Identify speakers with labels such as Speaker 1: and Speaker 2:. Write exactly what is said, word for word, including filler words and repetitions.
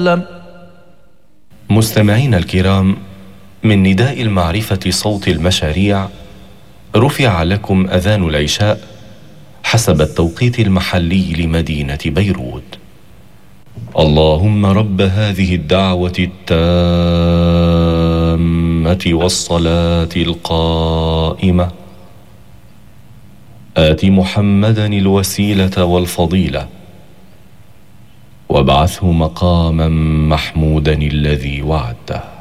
Speaker 1: وسلم.
Speaker 2: مستمعين الكرام، من نداء المعرفة صوت المشاريع رفع لكم أذان العشاء حسب التوقيت المحلي لمدينة بيروت. اللهم رب هذه الدعوة التامة والصلاة القائمة آت محمدا الوسيلة والفضيلة وابعثه مقاما محمودا الذي وعدته.